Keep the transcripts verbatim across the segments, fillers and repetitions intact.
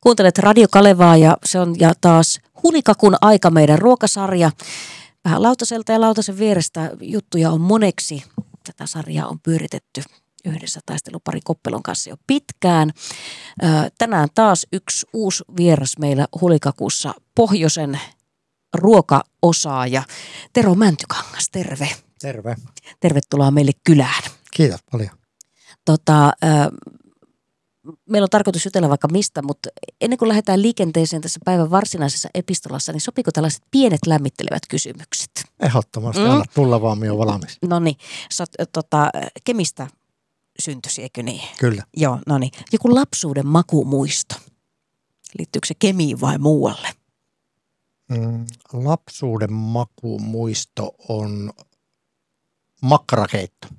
Kuuntelet Radio Kalevaa ja se on ja taas Hulikakun aika, meidän ruokasarja. Vähän lautaselta ja lautasen vierestä juttuja on moneksi. Tätä sarjaa on pyöritetty yhdessä taistelupari Koppelon kanssa jo pitkään. Tänään taas yksi uusi vieras meillä Hulikakussa, pohjoisen ruokaosaaja Tero Mäntykangas, terve. Terve. Tervetuloa meille kylään. Kiitos paljon. Tota, meillä on tarkoitus jutella vaikka mistä, mutta ennen kuin lähdetään liikenteeseen tässä päivän varsinaisessa epistolassa, niin sopiiko tällaiset pienet lämmittelevät kysymykset? Ehdottomasti, Mm. anna tulla vaan, minä olen valmis. No niin, sä oot tota, Kemistä syntysi, eikö niin? Kyllä. Joo, no niin. Joku lapsuuden makumuisto. Liittyykö se Kemiin vai muualle? Mm, lapsuuden makumuisto on makkarakeitto.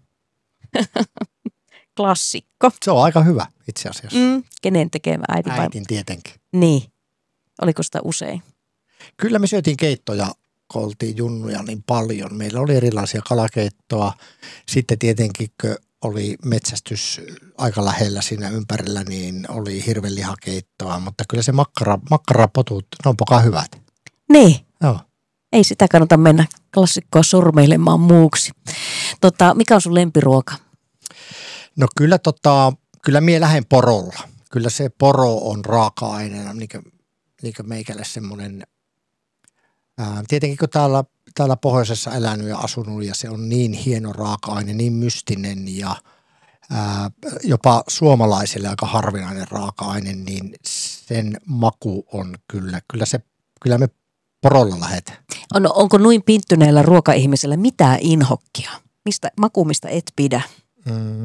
Klassikko. Se on aika hyvä itse asiassa. Mm, kenen tekemä? Äiti vai? Äitin tietenkin. Niin. Oliko sitä usein? Kyllä me syötiin keittoja, kun oltiin junnuja niin paljon. Meillä oli erilaisia kalakeittoa. Sitten tietenkin, kun oli metsästys aika lähellä siinä ympärillä, niin oli hirvenlihakeittoa. Mutta kyllä se makkara, makkarapotut, ne on poka hyvät. Niin. Joo. Ei sitä kannata mennä klassikkoa sormeilemaan muuksi. Tota, mikä on sun lempiruoka? No kyllä, tota, kyllä mie lähden porolla. Kyllä se poro on raaka-aineena, niin kuin, niin kuin meikälle semmoinen, ää, tietenkin kun täällä, täällä pohjoisessa elänyt ja asunut ja se on niin hieno raaka-aine, niin mystinen ja ää, jopa suomalaisille aika harvinainen raaka-aine, niin sen maku on kyllä, kyllä, se, kyllä me porolla lähdetään. On, onko noin pinttyneellä ruokaihmisellä mitään inhokkia? Mistä, maku, mistä et pidä? Mm.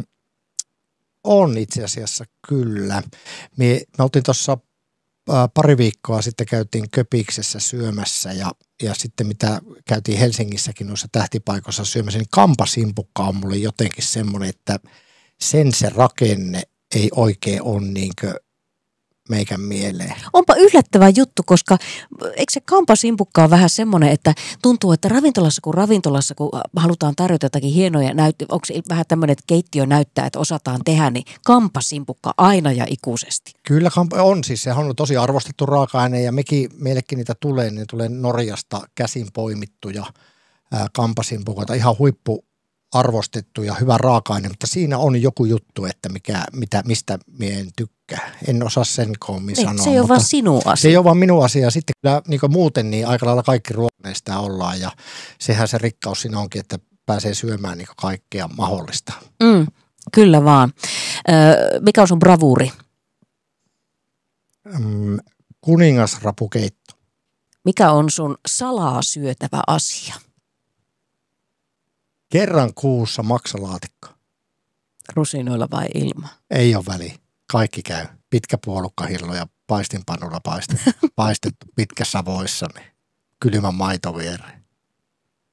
On itse asiassa kyllä. Me, me oltiin tuossa pari viikkoa sitten käytiin Köpiksessä syömässä ja, ja sitten mitä käytiin Helsingissäkin noissa tähtipaikoissa syömässä, niin kampasimpukka on mulle jotenkin semmoinen, että sen se rakenne ei oikein ole niinkö meikän mieleen. Onpa yllättävä juttu, koska eikö se kampasimpukka ole vähän semmoinen, että tuntuu, että ravintolassa kuin ravintolassa, kun halutaan tarjota jotakin hienoja näyttöjä, onko se vähän tämmöinen, että keittiö näyttää, että osataan tehdä, niin kampasimpukka aina ja ikuisesti. Kyllä on, siis sehän on tosi arvostettu raaka-aine ja mekin, meillekin niitä tulee, niin tulee Norjasta käsin poimittuja ää, kampasimpukoita, ihan huippu arvostettu ja hyvä raaka-aine, mutta siinä on joku juttu, että mikä, mitä, mistä minä en tykkää. En osaa sen koommin sanoa. Se ei ole vaan sinun asia. Se ei ole vaan minun asia. Sitten kyllä niin kuin muuten niin aika lailla kaikki ruokaneista ollaan ja sehän se rikkaus siinä onkin, että pääsee syömään niin kuin kaikkea mahdollista. Mm, kyllä vaan. Ö, mikä on sun bravuuri? Mm, kuningasrapukeitto. Mikä on sun salaa syötävä asia? Kerran kuussa maksalaatikko. Rusinoilla vai ilman? Ei ole väliä. Kaikki käy. Pitkä puolukkahillo ja paistinpannulla paistettu, paistettu pitkässä voissa, niin kylmän maito viereen.